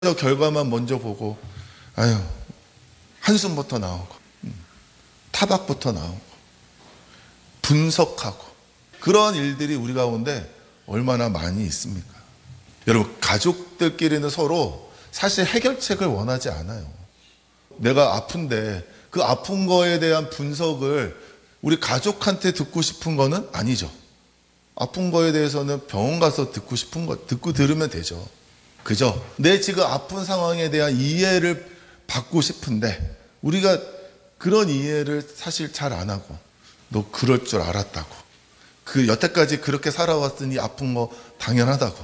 결과만 먼저 보고 아유 한숨부터 나오고 타박부터 나오고 분석하고 그런 일들이 우리 가운데 얼마나 많이 있습니까? 여러분, 가족들끼리는 서로 사실 해결책을 원하지 않아요. 내가 아픈데 그 아픈 거에 대한 분석을 우리 가족한테 듣고 싶은 거는 아니죠. 아픈 거에 대해서는 병원 가서 듣고 싶은 거 듣고 들으면 되죠. 그죠? 내 지금 아픈 상황에 대한 이해를 받고 싶은데 우리가 그런 이해를 사실 잘 안 하고 너 그럴 줄 알았다고, 그 여태까지 그렇게 살아왔으니 아픈 거 당연하다고.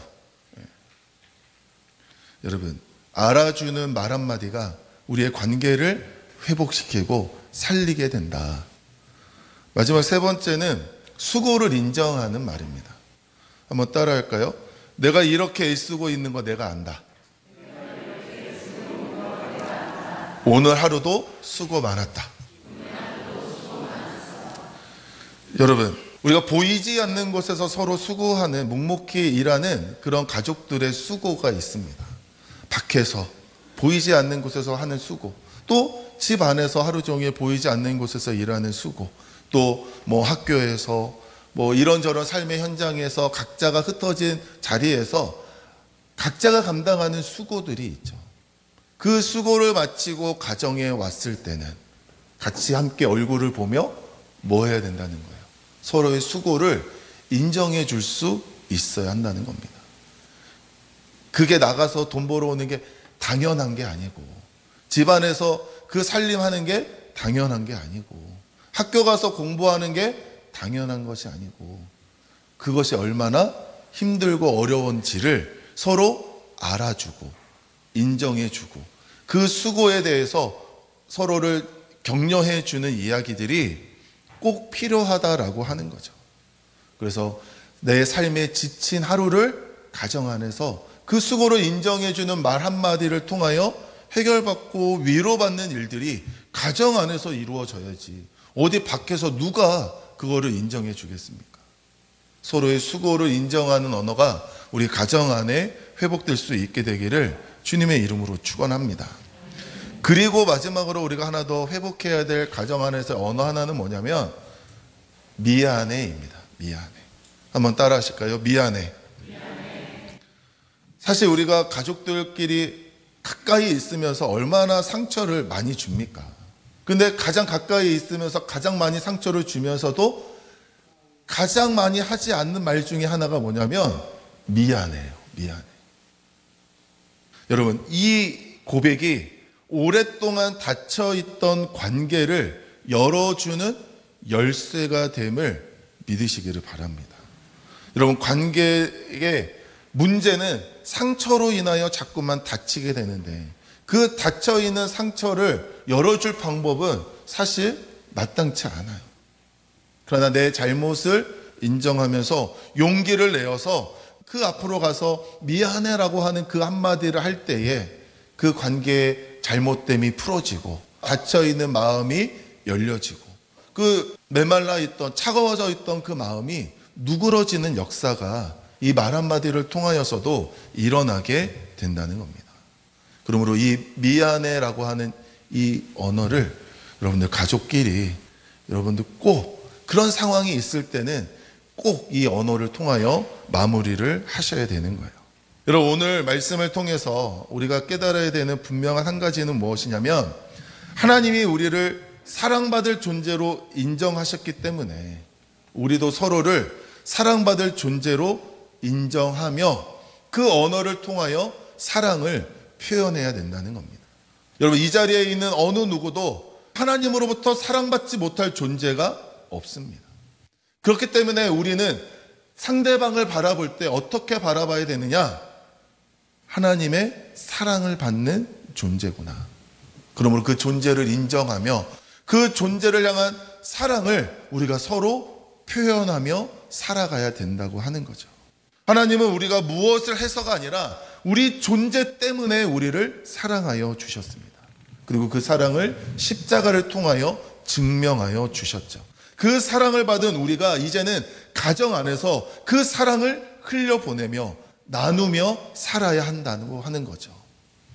여러분, 알아주는 말 한마디가 우리의 관계를 회복시키고 살리게 된다. 마지막 세 번째는 수고를 인정하는 말입니다. 한번 따라할까요? 내가 이렇게 애쓰고 있는 거 내가 안다. 오늘 하루도 수고 많았다. 여러분, 우리가 보이지 않는 곳에서 서로 수고하는, 묵묵히 일하는 그런 가족들의 수고가 있습니다. 밖에서 보이지 않는 곳에서 하는 수고, 또 집 안에서 하루 종일 보이지 않는 곳에서 일하는 수고, 또 뭐 학교에서 뭐 이런저런 삶의 현장에서 각자가 흩어진 자리에서 각자가 감당하는 수고들이 있죠. 그 수고를 마치고 가정에 왔을 때는 같이 함께 얼굴을 보며 뭐 해야 된다는 거예요? 서로의 수고를 인정해 줄 수 있어야 한다는 겁니다. 그게 나가서 돈 벌어오는 게 당연한 게 아니고, 집안에서 그 살림하는 게 당연한 게 아니고, 학교 가서 공부하는 게 당연한 것이 아니고, 그것이 얼마나 힘들고 어려운지를 서로 알아주고 인정해주고 그 수고에 대해서 서로를 격려해주는 이야기들이 꼭 필요하다라고 하는 거죠. 그래서 내 삶에 지친 하루를 가정 안에서 그 수고를 인정해주는 말 한마디를 통하여 해결받고 위로받는 일들이 가정 안에서 이루어져야지 어디 밖에서 누가 그거를 인정해 주겠습니까? 서로의 수고를 인정하는 언어가 우리 가정 안에 회복될 수 있게 되기를 주님의 이름으로 축원합니다. 그리고 마지막으로 우리가 하나 더 회복해야 될 가정 안에서 언어 하나는 뭐냐면 미안해입니다. 미안해. 한번 따라 하실까요? 미안해. 사실 우리가 가족들끼리 가까이 있으면서 얼마나 상처를 많이 줍니까? 근데 가장 가까이 있으면서 가장 많이 상처를 주면서도 가장 많이 하지 않는 말 중에 하나가 뭐냐면 미안해요. 미안해. 여러분, 이 고백이 오랫동안 닫혀있던 관계를 열어주는 열쇠가 됨을 믿으시기를 바랍니다. 여러분, 관계의 문제는 상처로 인하여 자꾸만 닫히게 되는데 그 닫혀있는 상처를 열어줄 방법은 사실 마땅치 않아요. 그러나 내 잘못을 인정하면서 용기를 내어서 그 앞으로 가서 미안해라고 하는 그 한마디를 할 때에 그 관계의 잘못됨이 풀어지고 닫혀있는 마음이 열려지고 그 메말라 있던 차가워져 있던 그 마음이 누그러지는 역사가 이 말 한마디를 통하여서도 일어나게 된다는 겁니다. 그러므로 이 미안해라고 하는 이 언어를 여러분들 가족끼리 여러분들 꼭 그런 상황이 있을 때는 꼭 이 언어를 통하여 마무리를 하셔야 되는 거예요. 여러분, 오늘 말씀을 통해서 우리가 깨달아야 되는 분명한 한 가지는 무엇이냐면 하나님이 우리를 사랑받을 존재로 인정하셨기 때문에 우리도 서로를 사랑받을 존재로 인정하며 그 언어를 통하여 사랑을 표현해야 된다는 겁니다. 여러분, 이 자리에 있는 어느 누구도 하나님으로부터 사랑받지 못할 존재가 없습니다. 그렇기 때문에 우리는 상대방을 바라볼 때 어떻게 바라봐야 되느냐? 하나님의 사랑을 받는 존재구나. 그러므로 그 존재를 인정하며 그 존재를 향한 사랑을 우리가 서로 표현하며 살아가야 된다고 하는 거죠. 하나님은 우리가 무엇을 해서가 아니라 우리 존재 때문에 우리를 사랑하여 주셨습니다. 그리고 그 사랑을 십자가를 통하여 증명하여 주셨죠. 그 사랑을 받은 우리가 이제는 가정 안에서 그 사랑을 흘려보내며 나누며 살아야 한다고 하는 거죠.